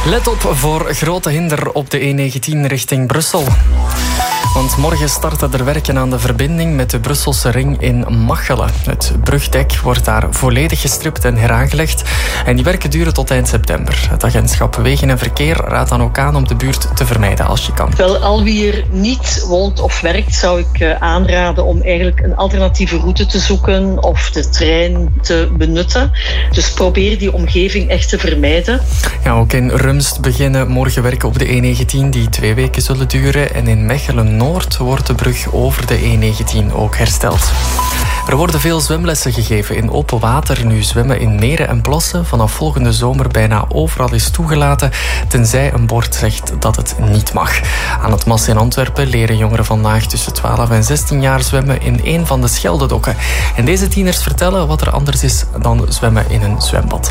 Let op voor grote hinder op de E19 richting Brussel. Want morgen starten er werken aan de verbinding met de Brusselse ring in Machelen. Het brugdek wordt daar volledig gestript en heraangelegd. En die werken duren tot eind september. Het agentschap Wegen en Verkeer raadt dan ook aan om de buurt te vermijden als je kan. Wel, al wie er niet woont of werkt, zou ik aanraden om eigenlijk een alternatieve route te zoeken of de trein te benutten. Dus probeer die omgeving echt te vermijden. Ja, ook in Rumst beginnen morgen werken op de E19 die 2 weken zullen duren. En in Mechelen Noord wordt de brug over de E19 ook hersteld. Er worden veel zwemlessen gegeven in open water. Nu zwemmen in meren en plassen vanaf volgende zomer bijna overal is toegelaten, tenzij een bord zegt dat het niet mag. Aan het MAS in Antwerpen leren jongeren vandaag tussen 12 en 16 jaar zwemmen in een van de Scheldedokken. En deze tieners vertellen wat er anders is dan zwemmen in een zwembad.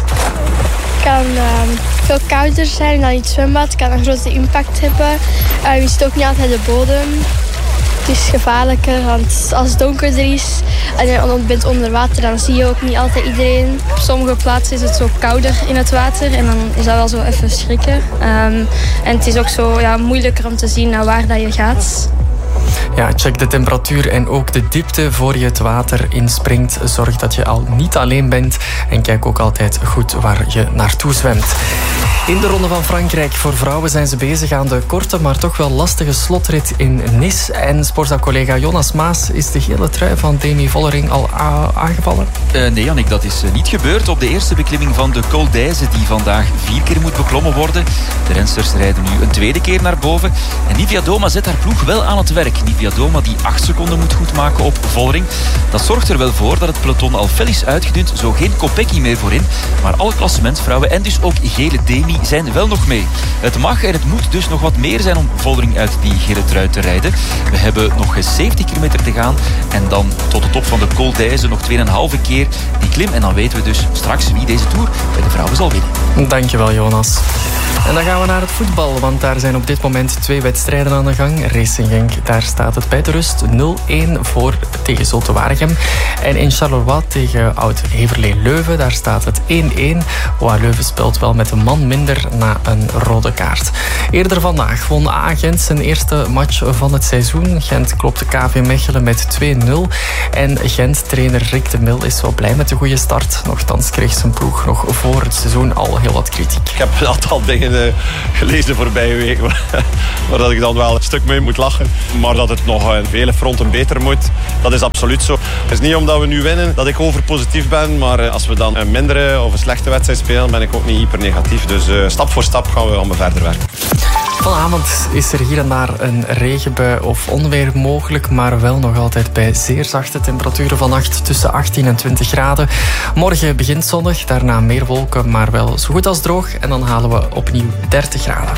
Het kan veel kouder zijn dan in het zwembad. Het kan een grote impact hebben. Je ziet ook niet altijd de bodem. Het is gevaarlijker, want als het donkerder is en je bent onder water, dan zie je ook niet altijd iedereen. Op sommige plaatsen is het zo kouder in het water en dan is dat wel zo even schrikken. En het is ook zo moeilijker om te zien naar waar dat je gaat. Ja, check de temperatuur en ook de diepte voor je het water inspringt. Zorg dat je al niet alleen bent en kijk ook altijd goed waar je naartoe zwemt. In de Ronde van Frankrijk voor vrouwen zijn ze bezig aan de korte, maar toch wel lastige slotrit in Nice. En sportzaak-collega Jonas Maas, is de gele trui van Demi Vollering al aangevallen? Nee, Jannik, dat is niet gebeurd op de eerste beklimming van de Col d'Èze, die vandaag 4 keer moet beklommen worden. De rensters rijden nu een 2e keer naar boven. En Nivia Doma zet haar ploeg wel aan het werk. Nivia Doma die 8 seconden moet goedmaken op Vollering. Dat zorgt er wel voor dat het peloton al fel is uitgedund. Zo geen Kopecky meer voorin. Maar alle klassementsvrouwen en dus ook gele Demi zijn wel nog mee. Het mag en het moet dus nog wat meer zijn om Vollering uit die gele trui te rijden. We hebben nog 70 kilometer te gaan. En dan tot de top van de Col d'Èze nog 2,5 keer die klim. En dan weten we dus straks wie deze Tour bij de vrouwen zal winnen. Dankjewel, Jonas. En dan gaan we naar het voetbal, want daar zijn op dit moment 2 wedstrijden aan de gang. Racing Genk, daar staat het bij de rust 0-1 voor tegen Zulte Waregem. En in Charleroi tegen Oud-Heverlee Leuven, daar staat het 1-1. Leuven speelt wel met een man minder na een rode kaart. Eerder vandaag won Gent zijn eerste match van het seizoen. Gent klopte KV Mechelen met 2-0. En Gent-trainer Rick de Mil is wel blij met de goede start. Nochtans kreeg zijn ploeg nog voor het seizoen al heel wat kritiek. Ik heb een aantal dingen gelezen voorbije week waar dat ik dan wel een stuk mee moet lachen. Maar dat het nog in vele fronten beter moet, dat is absoluut zo. Het is niet omdat we nu winnen dat ik overpositief ben, maar als we dan een mindere of een slechte wedstrijd spelen, ben ik ook niet hyper negatief. Dus stap voor stap gaan we allemaal verder werken. Vanavond is er hier en daar een regenbui of onweer mogelijk, maar wel nog altijd bij zeer zachte temperaturen vannacht tussen 18 en 20 graden. Morgen begint zonnig, daarna meer wolken, maar wel zo goed als droog. En dan halen we opnieuw 30 graden.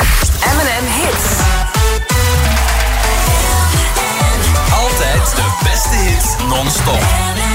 M&M Hits. Altijd de beste hits non-stop.